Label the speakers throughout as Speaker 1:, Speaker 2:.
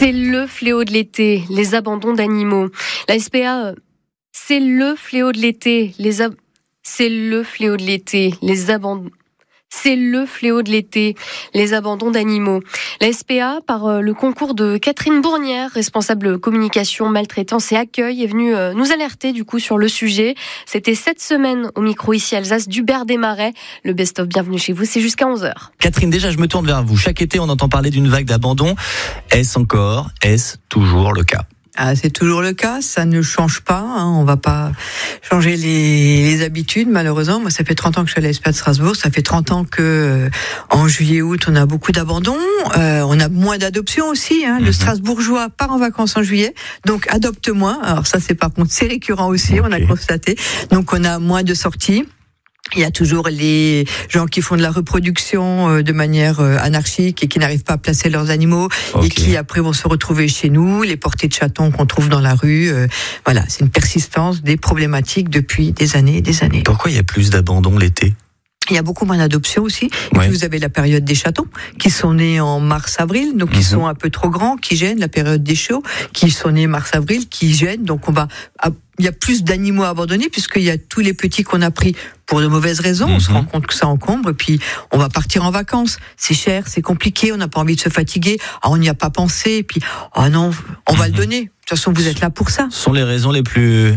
Speaker 1: C'est le fléau de l'été, les abandons d'animaux. La SPA, c'est le fléau de l'été, c'est le fléau de l'été, les abandons. C'est le fléau de l'été, les abandons d'animaux. La SPA, par le concours de Catherine Bournière, responsable communication, maltraitance et accueil, est venue nous alerter du coup sur le sujet. C'était cette semaine au micro ici Alsace d'Hubert Desmarais. Le best-of Bienvenue chez vous, c'est jusqu'à 11h.
Speaker 2: Catherine, déjà je me tourne vers vous. Chaque été on entend parler d'une vague d'abandon. Est-ce toujours le cas ?
Speaker 3: C'est toujours le cas, ça ne change pas, on va pas changer les habitudes malheureusement. Moi ça fait 30 ans que je suis à la SPA de Strasbourg, ça fait 30 ans que en juillet-août on a beaucoup d'abandons, on a moins d'adoptions aussi, Le Strasbourgeois part en vacances en juillet, donc adopte moins. Alors ça c'est par contre c'est récurrent aussi, on a constaté. Donc on a moins de sorties. Il y a toujours les gens qui font de la reproduction de manière anarchique et qui n'arrivent pas à placer leurs animaux et qui après vont se retrouver chez nous, les portées de chatons qu'on trouve dans la rue. Voilà, c'est une persistance des problématiques depuis des années et des années.
Speaker 2: Pourquoi il y a plus d'abandon l'été ?
Speaker 3: Il y a beaucoup moins d'adoptions aussi. Et puis vous avez la période des chatons qui sont nés en mars-avril, donc qui sont un peu trop grands, qui gênent. La période des chiots qui sont nés mars-avril, qui gênent. Donc il y a plus d'animaux abandonnés puisqu'il y a tous les petits qu'on a pris pour de mauvaises raisons. On se rend compte que ça encombre et puis on va partir en vacances. C'est cher, c'est compliqué, on n'a pas envie de se fatiguer. On n'y a pas pensé et puis non, on va le donner. De toute façon, vous êtes là pour ça.
Speaker 2: Ce sont les raisons les plus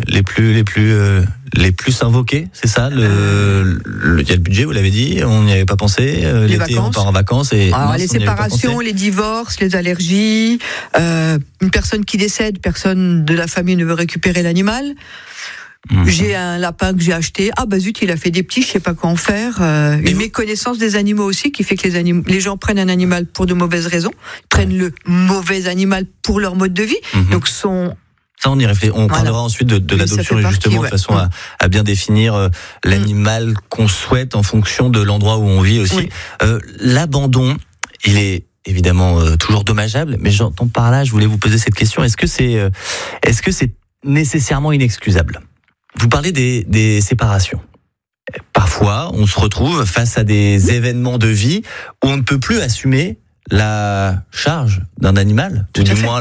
Speaker 2: invoquées, c'est ça. Il y a le budget, vous l'avez dit, on n'y avait pas pensé. L'été, on part en vacances et
Speaker 3: les séparations, les divorces, les allergies, une personne qui décède, personne de la famille ne veut récupérer l'animal. J'ai un lapin que j'ai acheté. Zut, il a fait des petits, je sais pas quoi en faire. Une méconnaissance des animaux aussi qui fait que les gens prennent un animal pour de mauvaises raisons, prennent le mauvais animal pour leur mode de vie. Donc ça, on y réfléchit.
Speaker 2: On parlera ensuite de l'adoption justement de façon à bien définir l'animal qu'on souhaite en fonction de l'endroit où on vit aussi. L'abandon, il est évidemment toujours dommageable, mais j'entends par là, je voulais vous poser cette question, est-ce que c'est nécessairement inexcusable ? Vous parlez des séparations. Parfois, on se retrouve face à des événements de vie où on ne peut plus assumer la charge d'un animal, ou du moins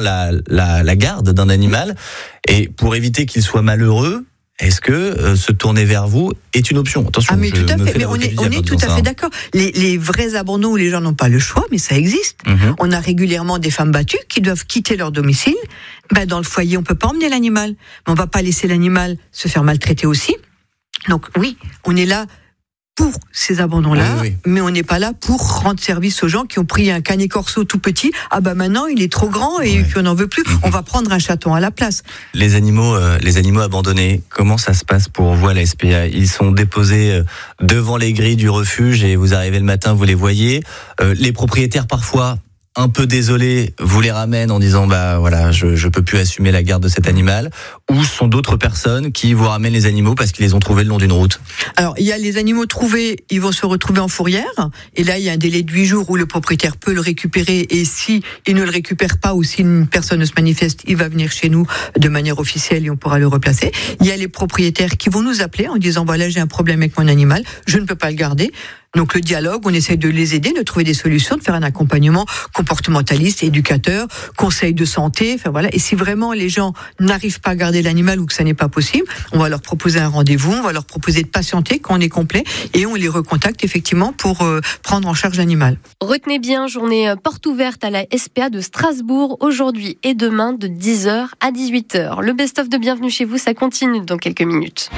Speaker 2: la garde d'un animal. Et pour éviter qu'il soit malheureux, est-ce que se tourner vers vous est une option ? Attention,
Speaker 3: mais tout à fait. Mais on est tout à fait d'accord. Les vrais abandons où les gens n'ont pas le choix, mais ça existe. On a régulièrement des femmes battues qui doivent quitter leur domicile. Dans le foyer, on peut pas emmener l'animal, mais on va pas laisser l'animal se faire maltraiter aussi. Donc oui, on est là pour ces abandons-là, mais on n'est pas là pour rendre service aux gens qui ont pris un canet corso tout petit. Maintenant il est trop grand et puis on n'en veut plus. On va prendre un chaton à la place.
Speaker 2: Les animaux abandonnés, comment ça se passe pour vous à la SPA ? Ils sont déposés devant les grilles du refuge et vous arrivez le matin, vous les voyez. Les propriétaires parfois un peu désolés, vous les ramènent en disant je peux plus assumer la garde de cet animal, ou ce sont d'autres personnes qui vous ramènent les animaux parce qu'ils les ont trouvés le long d'une route.
Speaker 3: Alors il y a les animaux trouvés, ils vont se retrouver en fourrière et là il y a un délai de 8 jours où le propriétaire peut le récupérer et si il ne le récupère pas ou si une personne ne se manifeste, il va venir chez nous de manière officielle et on pourra le replacer. Il y a les propriétaires qui vont nous appeler en disant j'ai un problème avec mon animal, je ne peux pas le garder. Donc le dialogue, on essaie de les aider, de trouver des solutions, de faire un accompagnement comportementaliste, éducateur, conseil de santé, Et si vraiment les gens n'arrivent pas à garder l'animal ou que ça n'est pas possible, on va leur proposer un rendez-vous, on va leur proposer de patienter quand on est complet et on les recontacte effectivement pour prendre en charge l'animal.
Speaker 1: Retenez bien, journée porte ouverte à la SPA de Strasbourg aujourd'hui et demain de 10h à 18h. Le best-of de Bienvenue chez vous, ça continue dans quelques minutes.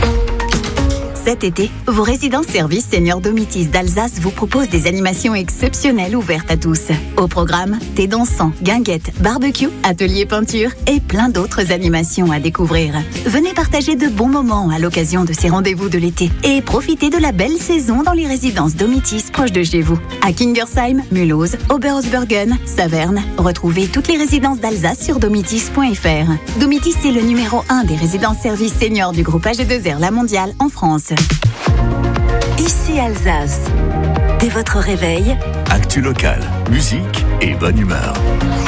Speaker 4: Cet été, vos résidences-services Senior Domitis d'Alsace vous proposent des animations exceptionnelles ouvertes à tous. Au programme, thé dansant, guinguettes, barbecue, atelier peinture et plein d'autres animations à découvrir. Venez partager de bons moments à l'occasion de ces rendez-vous de l'été et profitez de la belle saison dans les résidences Domitis proches de chez vous. À Kingersheim, Mulhouse, Oberhausbergen, Saverne, retrouvez toutes les résidences d'Alsace sur domitis.fr. Domitis est le numéro 1 des résidences-services seniors du groupe AG2R La Mondiale en France.
Speaker 5: Ici Alsace. Dès votre réveil,
Speaker 6: actu local, musique et bonne humeur.